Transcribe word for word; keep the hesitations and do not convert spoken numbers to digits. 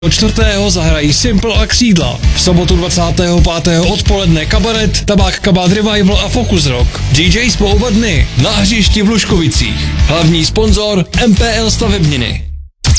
Do čtvrtého zahrají Simple a Křídla. V sobotu dvacátého pátého odpoledne Kabaret, Tabák Kabát Revival a Focus Rock. D Js po oba dny na hřišti v Lužkovicích. Hlavní sponzor M P L Stavebniny.